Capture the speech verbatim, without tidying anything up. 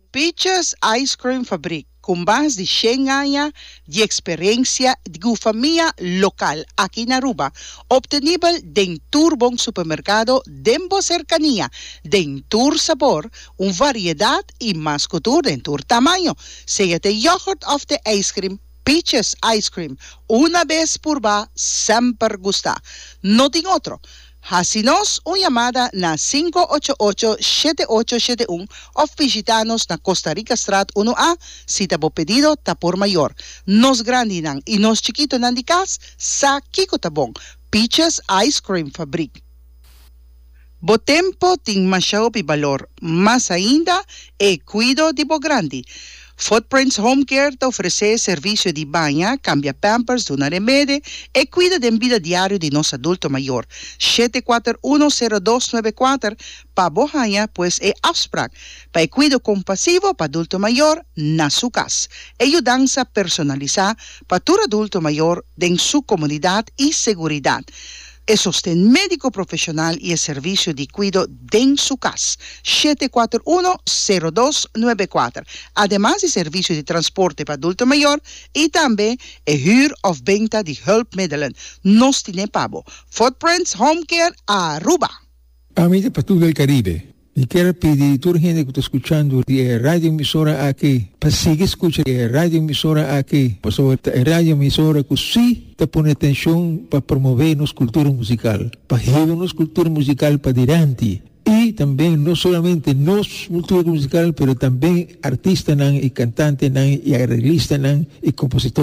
Peaches Ice Cream Fabric, com mais de cem anos de experiência de família local aqui na Aruba, obtenível dentro bom supermercado, dentro cercania, dentro sabor, uma variedade e mais cultura dentro tamanho, seja de yogurt of the ice cream, Peaches Ice Cream, uma vez por vez, sempre gusta. Não tem outro. Hacinos uma chamada na cinco oito oito, sete oito sete um ou visitanos na Costa Rica Strat uno A, se tabo pedido tá por maior. Nos grande nang e nos chiquito nang di cas, sa kiko tabong. Peaches Ice Cream Fabric. Bo tempo ting masyao pi valor, mas ainda e cuido di bo grande. Footprints Home Care te oferece serviço de banha, cambia pampers, dona remede e cuida da vida diária de nosso adulto maior. sete quatro um zero dois nove quatro para Bohanha, pois é afspraak. Para cuido compassivo para adulto maior na sua casa. Ajudança personalizada para todo adulto maior em sua comunidade e seguridade. E sostén médico profissional e serviço de cuido em sua casa. sete quatro um zero dois nove quatro. Además de serviço de transporte para adulto maior e também é huur of venta de hulpmiddelen. Nos tiene pabo. Footprints Home Care Aruba. Amiga para todo el Caribe. Y quiero pedir a toda la gente que está escuchando de radio emisora aquí, para seguir escuchando de radio emisora aquí, por sobre radio emisora que sí te pone atención para promover nuestra cultura musical, para llevar nuestra cultura musical para adelante. Y también no solamente nuestra cultura musical, pero también artistas y cantantes y arreglistas y compositores.